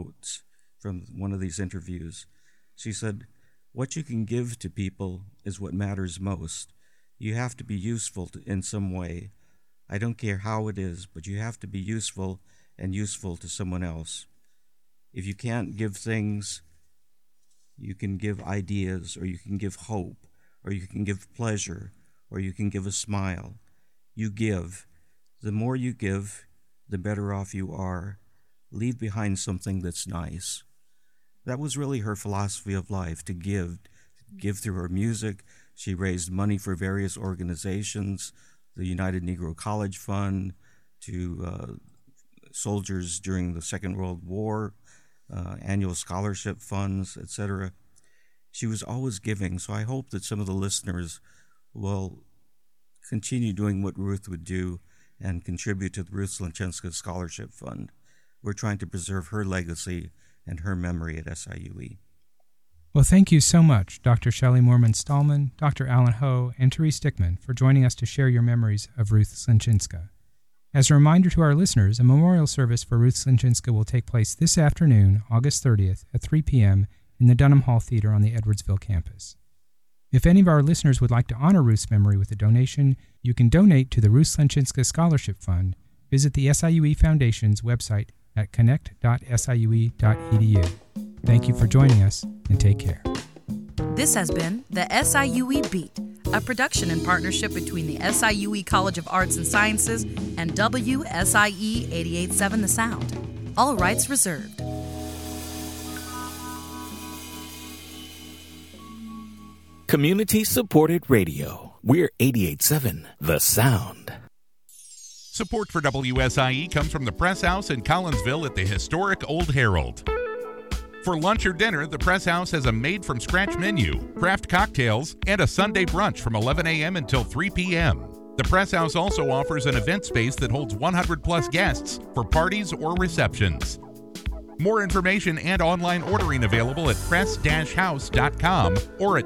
quotes from one of these interviews. She said, "What you can give to people is what matters most. You have to be useful in some way. I don't care how it is, but you have to be useful and useful to someone else. If you can't give things, you can give ideas, or you can give hope, or you can give pleasure, or you can give a smile. You give. The more you give, the better off you are. Leave behind something that's nice." That was really her philosophy of life, to give through her music. She raised money for various organizations, the United Negro College Fund, to soldiers during the Second World War, annual scholarship funds, etc. She was always giving, so I hope that some of the listeners will continue doing what Ruth would do and contribute to the Ruth Slinchenska Scholarship Fund. We're trying to preserve her legacy and her memory at SIUE. Well, thank you so much, Dr. Shelley Moorman-Stallman, Dr. Alan Ho, and Therese Dickman for joining us to share your memories of Ruth Slinchenska. As a reminder to our listeners, a memorial service for Ruth Slinchenska will take place this afternoon, August 30th, at 3 p.m. in the Dunham Hall Theater on the Edwardsville campus. If any of our listeners would like to honor Ruth's memory with a donation, you can donate to the Ruth Slinchenska Scholarship Fund. Visit the SIUE Foundation's website at connect.siue.edu. Thank you for joining us, and take care. This has been the SIUE Beat, a production in partnership between the SIUE College of Arts and Sciences and WSIE 88.7 The Sound. All rights reserved. Community-supported radio. We're 88.7 The Sound. Support for WSIE comes from the Press House in Collinsville at the historic Old Herald. For lunch or dinner, the Press House has a made-from-scratch menu, craft cocktails, and a Sunday brunch from 11 a.m. until 3 p.m. The Press House also offers an event space that holds 100-plus guests for parties or receptions. More information and online ordering available at press-house.com or at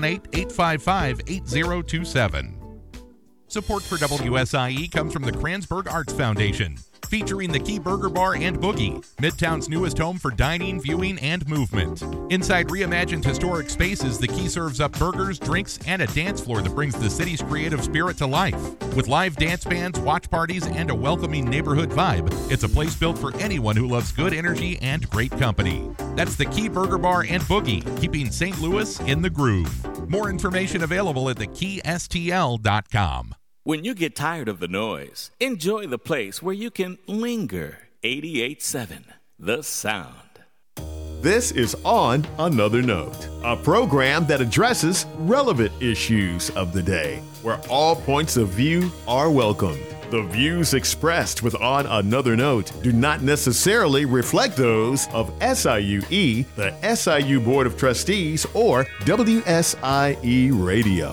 618-855-8027. Support for WSIE comes from the Kranzberg Arts Foundation, featuring the Key Burger Bar and Boogie, Midtown's newest home for dining, viewing, and movement. Inside reimagined historic spaces, the Key serves up burgers, drinks, and a dance floor that brings the city's creative spirit to life. With live dance bands, watch parties, and a welcoming neighborhood vibe, it's a place built for anyone who loves good energy and great company. That's the Key Burger Bar and Boogie, keeping St. Louis in the groove. More information available at thekeystl.com. When you get tired of the noise, enjoy the place where you can linger. 88.7 The Sound. This is On Another Note, a program that addresses relevant issues of the day, where all points of view are welcomed. The views expressed with On Another Note do not necessarily reflect those of SIUE, the SIU Board of Trustees, or WSIE Radio.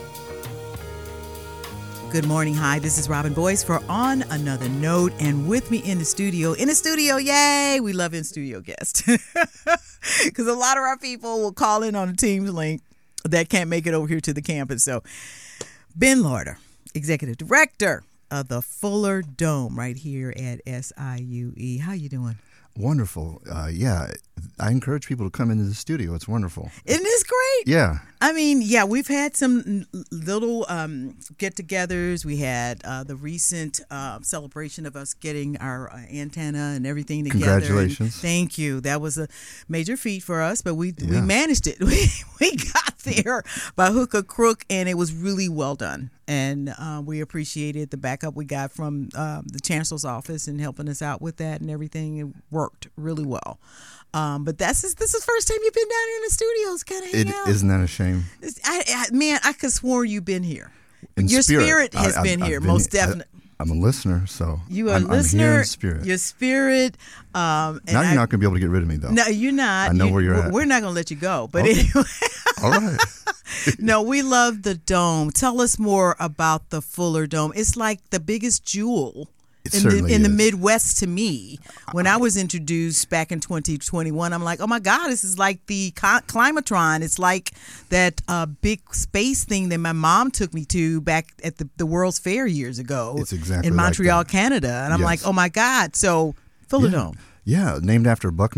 Good morning. Hi, this is Robin Boyce for On Another Note, and with me in the studio, yay, we love in-studio guests, because a lot of our people will call in on a Teams link that can't make it over here to the campus. So Ben Lauder, Executive Director of the Fuller Dome right here at SIUE. How you doing? Wonderful. Yeah, I encourage people to come into the studio. It's wonderful. Isn't this great? Yeah. I mean, yeah, we've had some little get-togethers. We had the recent celebration of us getting our antenna and everything together. Congratulations. And thank you. That was a major feat for us, but we managed it. We got there by hook or crook, and it was really well done. And we appreciated the backup we got from the Chancellor's office and helping us out with that and everything. It worked really well. But this is the first time you've been down here in the studios, kind of hang out. Isn't that a shame? Man, I could sworn you've been here. In Your spirit has been here, most definitely. I'm a listener, so you are I'm a listener. I'm here in spirit. Your spirit. Now you're not going to be able to get rid of me, though. No, you're not. I know where you're at. We're not going to let you go. But okay. Anyway. All right. No, we love the Dome. Tell us more about the Fuller Dome. It's like the biggest jewel in the Midwest to me. When I was introduced back in 2021, I'm like, oh my God, this is like the Climatron. It's like that big space thing that my mom took me to back at the World's Fair years ago. It's exactly in Montreal, like Canada. And I'm like, oh my God. So Fuller Dome. Yeah, named after Buck